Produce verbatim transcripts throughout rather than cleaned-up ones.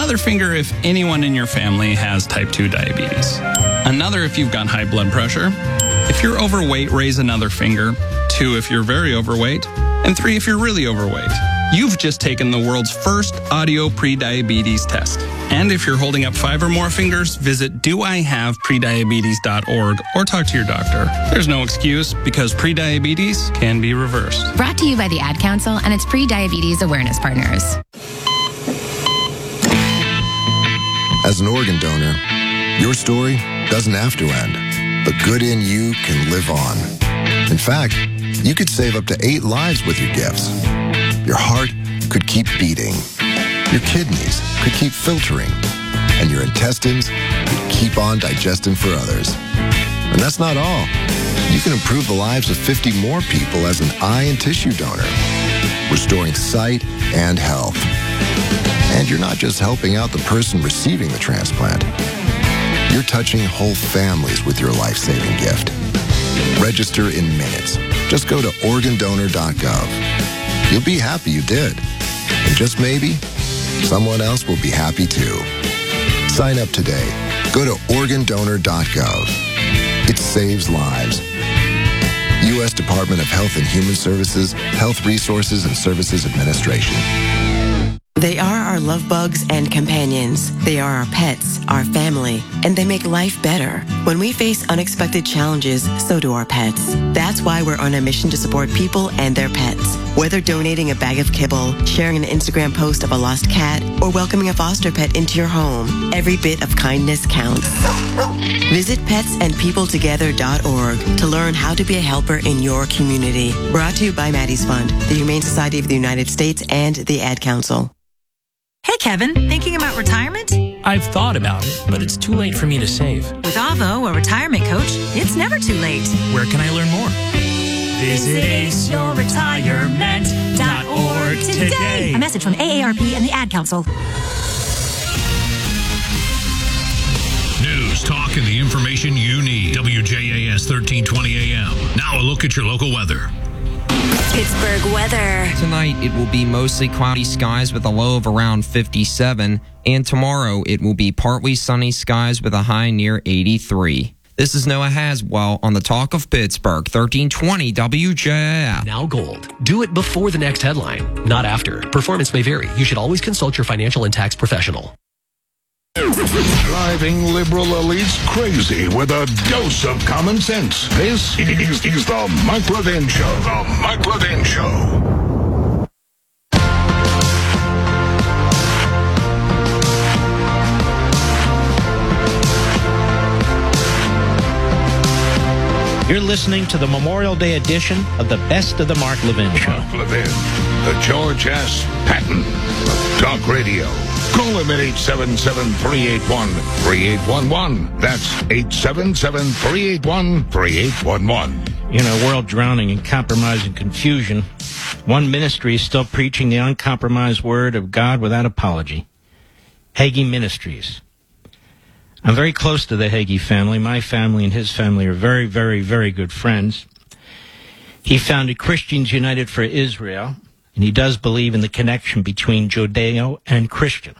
Another finger if anyone in your family has type two diabetes. Another if you've got high blood pressure. If you're overweight, raise another finger. Two if you're very overweight. And three if you're really overweight. You've just taken the world's first audio pre-diabetes test. And if you're holding up five or more fingers, visit do I have prediabetes dot org or talk to your doctor. There's no excuse because prediabetes can be reversed. Brought to you by the Ad Council and its pre-diabetes awareness partners. As an organ donor, your story doesn't have to end. The good in you can live on. In fact, you could save up to eight lives with your gifts. Your heart could keep beating. Your kidneys could keep filtering. And your intestines could keep on digesting for others. And that's not all. You can improve the lives of fifty more people as an eye and tissue donor, restoring sight and health. And you're not just helping out the person receiving the transplant. You're touching whole families with your life-saving gift. Register in minutes. Just go to organ donor dot gov. You'll be happy you did. And just maybe, someone else will be happy too. Sign up today. Go to organ donor dot gov. It saves lives. U S Department of Health and Human Services, Health Resources and Services Administration. They are our love bugs and companions. They are our pets, our family, and they make life better. When we face unexpected challenges, so do our pets. That's why we're on a mission to support people and their pets. Whether donating a bag of kibble, sharing an Instagram post of a lost cat, or welcoming a foster pet into your home, every bit of kindness counts. Visit pets and people together dot org to learn how to be a helper in your community. Brought to you by Maddie's Fund, the Humane Society of the United States, and the Ad Council. Hey, Kevin, thinking about retirement? I've thought about it, but it's too late for me to save. With Avo, a retirement coach, it's never too late. Where can I learn more? Visit ace your retirement dot org today. A message from A A R P and the Ad Council. News, talk, and the information you need. W J A S thirteen twenty A M. Now a look at your local weather. Pittsburgh weather. Tonight, it will be mostly cloudy skies with a low of around fifty-seven. And tomorrow, it will be partly sunny skies with a high near eighty-three. This is Noah Haswell on the Talk of Pittsburgh, thirteen twenty W J A F. Now gold. Do it before the next headline, not after. Performance may vary. You should always consult your financial and tax professional. Driving liberal elites crazy with a dose of common sense. This is, is the Mike Levin Show. The Mike Levin Show. You're listening to the Memorial Day edition of the Best of the Mark Levin Show. Mark Levin, the George S. Patton of Talk Radio. Call him at eight seven seven, three eight one, three eight one one. That's eight seven seven, three eight one, three eight one one. In a world drowning in compromise and confusion, one ministry is still preaching the uncompromised word of God without apology. Hagee Ministries. I'm very close to the Hagee family. My family and his family are very, very, very good friends. He founded Christians United for Israel, and he does believe in the connection between Judeo and Christian.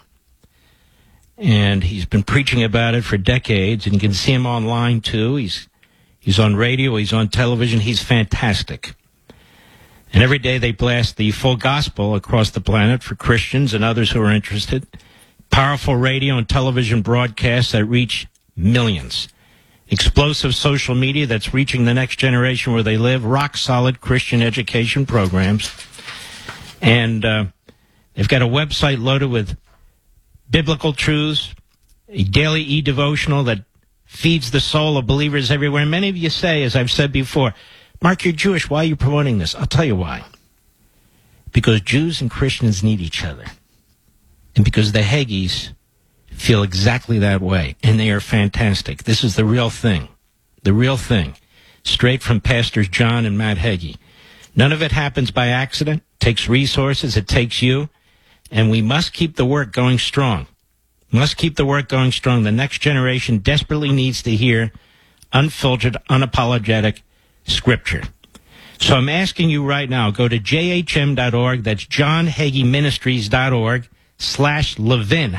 And he's been preaching about it for decades, and you can see him online, too. He's he's on radio, he's on television, he's fantastic. And every day they blast the full gospel across the planet for Christians and others who are interested. Powerful radio and television broadcasts that reach millions. Explosive social media that's reaching the next generation where they live. Rock-solid Christian education programs. And uh, they've got a website loaded with biblical truths, a daily e-devotional that feeds the soul of believers everywhere. And many of you say, as I've said before, Mark, you're Jewish. Why are you promoting this? I'll tell you why. Because Jews and Christians need each other. And because the Hagees feel exactly that way. And they are fantastic. This is the real thing. The real thing. Straight from Pastors John and Matt Hagee. None of it happens by accident. It takes resources. It takes you. And we must keep the work going strong. Must keep the work going strong. The next generation desperately needs to hear unfiltered, unapologetic Scripture. So I'm asking you right now, go to J H M dot org. That's John Hagee Ministries dot org slash Levin.